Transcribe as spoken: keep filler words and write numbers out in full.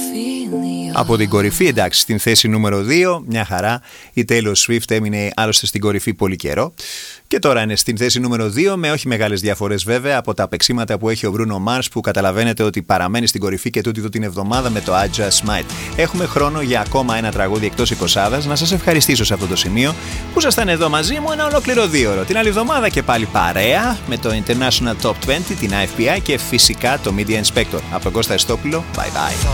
Από την κορυφή, εντάξει, στην θέση νούμερο δύο, μια χαρά. Η Taylor Swift έμεινε άλλωστε στην κορυφή πολύ καιρό. Και τώρα είναι στην θέση νούμερο δύο, με όχι μεγάλες διαφορές βέβαια από τα παίξήματα που έχει ο Bruno Mars, που καταλαβαίνετε ότι παραμένει στην κορυφή και τούτη εδώ την εβδομάδα με το I Just Might. Έχουμε χρόνο για ακόμα ένα τραγούδι εκτός εικοσάδας. Να σας ευχαριστήσω σε αυτό το σημείο που ήσασταν εδώ μαζί μου ένα ολόκληρο δύο ώρο. Την άλλη εβδομάδα και πάλι παρέα με το International Top είκοσι, την άι εφ πι άι και φυσικά το Media Inspector. Από τον Κώστα Εστόπουλο, bye bye.